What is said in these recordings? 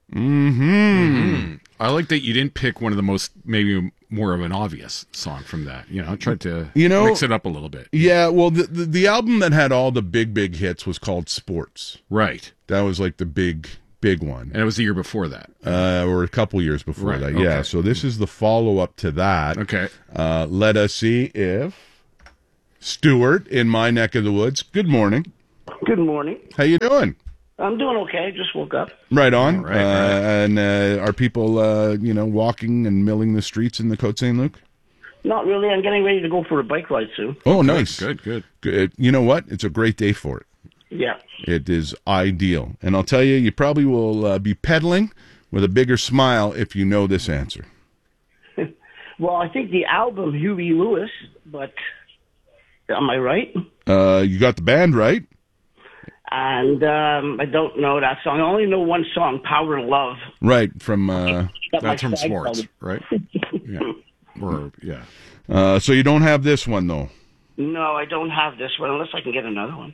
I like that you didn't pick one of the most, maybe more of an obvious song from that. I tried to mix it up a little bit. Yeah, well, the album that had all the big hits was called Sports. Right. That was like the big one. And it was the year before that. Or a couple years before that. Okay. Yeah, so this is the follow-up to that. Okay. Let us see if Stuart in my neck of the woods. Good morning. Good morning. How you doing? I'm doing okay. Just woke up. Right on. Right. And are people, walking and milling the streets in the Côte Saint-Luc? Not really. I'm getting ready to go for a bike ride soon. Oh, nice. Good. You know what? It's a great day for it. Yeah. It is ideal. And I'll tell you, you probably will be pedaling with a bigger smile if you know this answer. Well, I think the album Huey Lewis, but am I right? You got the band right. And I don't know that song. I only know one song, Power and Love. Right, from... That's from Sports, right? Yeah. So you don't have this one, though? No, I don't have this one, unless I can get another one.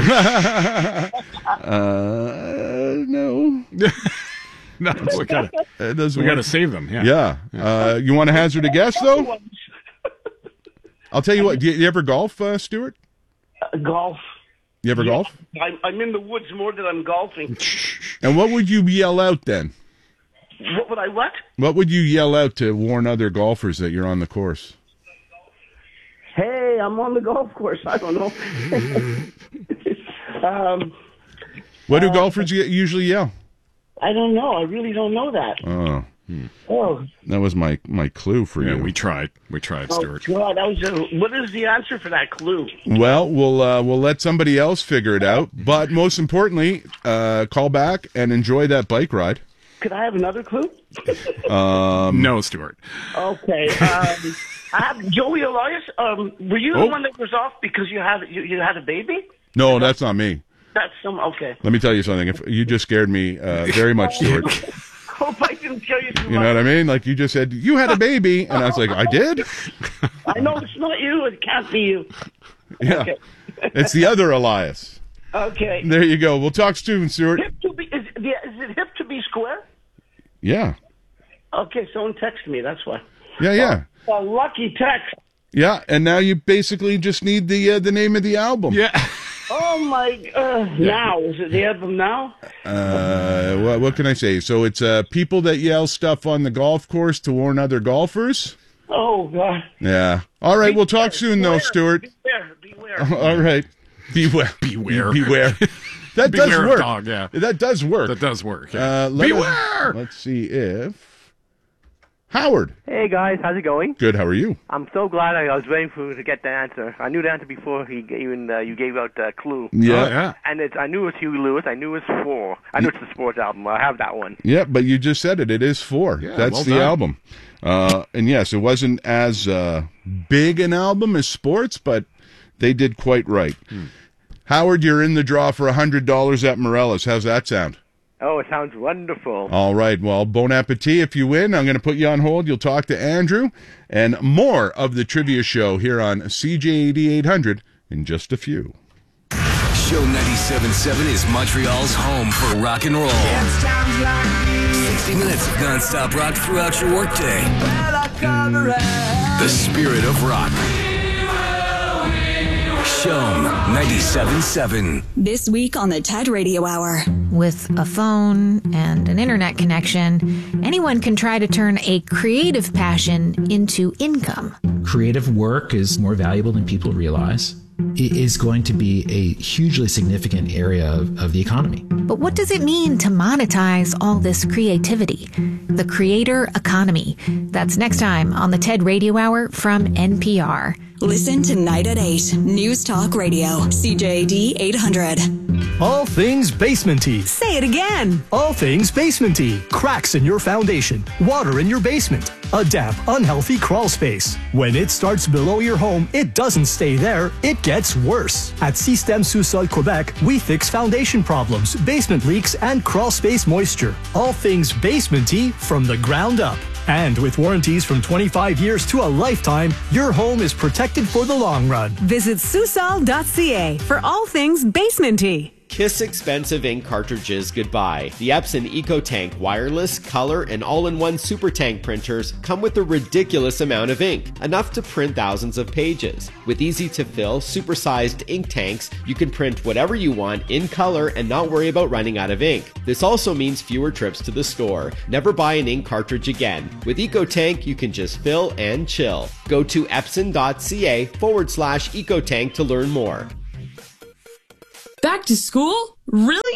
No. No, we gotta save them. Yeah. You want to hazard a guess, though? I'll tell you what. Do you ever golf, Stuart? Golf. You ever golf? I'm in the woods more than I'm golfing. And what would you yell out then? What would I what? What would you yell out to warn other golfers that you're on the course? Hey, I'm on the golf course. I don't know. What do golfers usually yell? I don't know. I really don't know that. Oh. Oh. That was my clue for you. We tried, Stuart. God, what is the answer for that clue? Well, we'll let somebody else figure it out. But most importantly, call back and enjoy that bike ride. Could I have another clue? No, Stuart. Okay. I have Joey Elias. Were you the one that was off because you had a baby? No, that's not me. That's okay. Let me tell you something. If you just scared me very much, Stuart. Hope I didn't scare you too much. You know what I mean? Like you just said, you had a baby, and I was like, I did? I know it's not you. It can't be you. Yeah. Okay. It's the other Elias. Okay. There you go. We'll talk soon, Stuart. Is it hip to be square? Yeah. Okay, someone texted me. That's why. Yeah. A lucky text. Yeah, and now you basically just need the name of the album. Yeah. Oh my! Now is it the album now? What can I say? So it's people that yell stuff on the golf course to warn other golfers. Oh God! Yeah. All right. We'll talk soon, though, Stuart. Beware. All right. Beware. That Beware does of work. dog, yeah. That does work. That does work. Yeah. Beware. Let's see if Howard. Hey guys, how's it going? Good. How are you? I'm so glad I was waiting for to get the answer. I knew the answer before you gave out the clue. Yeah. Oh, yeah. And I knew it was Huey Lewis. I knew it was 4. I knew it's the Sports album. I have that one. Yeah, but you just said it. It is 4. Yeah, That's well the done. album. And yes, it wasn't as big an album as Sports, but they did quite right. Howard, you're in the draw for $100 at Morello's. How's that sound? Oh, it sounds wonderful. All right. Well, bon appetit if you win. I'm going to put you on hold. You'll talk to Andrew and more of the trivia show here on CJAD 800 in just a few. Show 97.7 is Montreal's home for rock and roll. 60 minutes of non-stop rock throughout your workday. The spirit of rock. Show 97.7. This week on the TED Radio Hour. With a phone and an internet connection, anyone can try to turn a creative passion into income. Creative work is more valuable than people realize. It is going to be a hugely significant area of the economy. But what does it mean to monetize all this creativity? The creator economy. That's next time on the TED Radio Hour from NPR. Listen tonight at 8. News Talk Radio. CJAD 800. All things basementy. Say it again. All things basementy. Cracks in your foundation. Water in your basement. A damp, unhealthy crawl space. When it starts below your home, it doesn't stay there. It gets worse. At Système Sous-Sol Quebec, we fix foundation problems, basement leaks, and crawl space moisture. All things basementy from the ground up. And with warranties from 25 years to a lifetime, your home is protected for the long run. Visit Susol.ca for all things basementy. Kiss expensive ink cartridges goodbye. The Epson EcoTank wireless, color, and all-in-one Super Tank printers come with a ridiculous amount of ink, enough to print thousands of pages. With easy-to-fill, super-sized ink tanks, you can print whatever you want in color and not worry about running out of ink. This also means fewer trips to the store. Never buy an ink cartridge again. With EcoTank, you can just fill and chill. Go to epson.ca/EcoTank to learn more. Back to school? Really?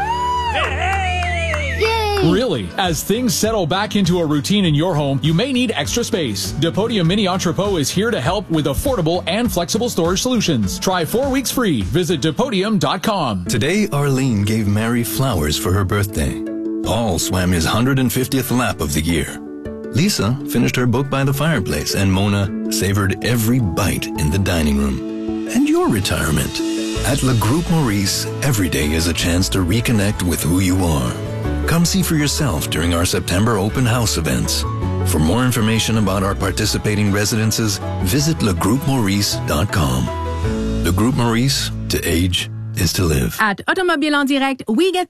Yay! Really? As things settle back into a routine in your home, you may need extra space. Depodium Mini Entrepot is here to help with affordable and flexible storage solutions. Try 4 weeks free. Visit Depodium.com. Today, Arlene gave Mary flowers for her birthday. Paul swam his 150th lap of the year. Lisa finished her book by the fireplace, and Mona savored every bite in the dining room. And your retirement. At Le Groupe Maurice, every day is a chance to reconnect with who you are. Come see for yourself during our September open house events. For more information about our participating residences, visit legroupemaurice.com. Le Groupe Maurice, to age is to live. At Automobile en Direct, we get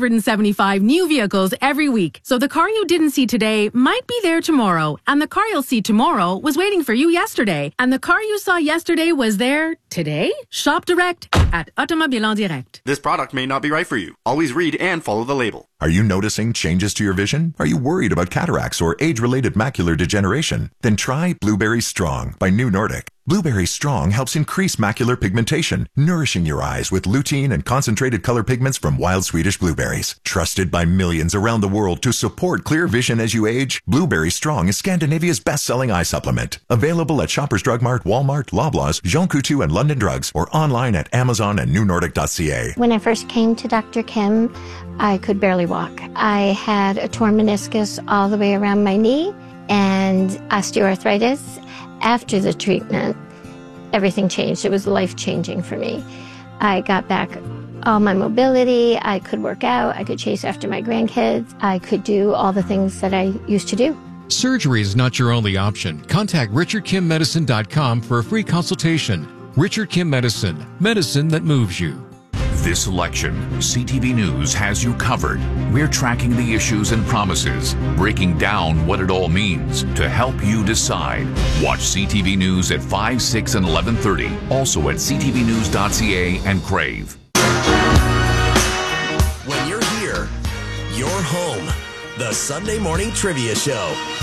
375 new vehicles every week. So the car you didn't see today might be there tomorrow. And the car you'll see tomorrow was waiting for you yesterday. And the car you saw yesterday was there today? Shop direct at Automobile en Direct. This product may not be right for you. Always read and follow the label. Are you noticing changes to your vision? Are you worried about cataracts or age-related macular degeneration? Then try Blueberry Strong by New Nordic. Blueberry Strong helps increase macular pigmentation, nourishing your eyes with lutein and concentrated color pigments from wild Swedish blueberries. Trusted by millions around the world to support clear vision as you age, Blueberry Strong is Scandinavia's best-selling eye supplement. Available at Shoppers Drug Mart, Walmart, Loblaws, Jean Coutu, and London Drugs, or online at Amazon and newnordic.ca. When I first came to Dr. Kim, I could barely walk. I had a torn meniscus all the way around my knee and osteoarthritis. After the treatment, everything changed. It was life-changing for me. I got back all my mobility. I could work out. I could chase after my grandkids. I could do all the things that I used to do. Surgery is not your only option. Contact RichardKimMedicine.com for a free consultation. Richard Kim Medicine, medicine that moves you. This election, CTV News has you covered. We're tracking the issues and promises, breaking down what it all means to help you decide. Watch CTV News at 5, 6, and 11:30. Also at ctvnews.ca and Crave. When you're here, you're home. The Sunday Morning Trivia Show.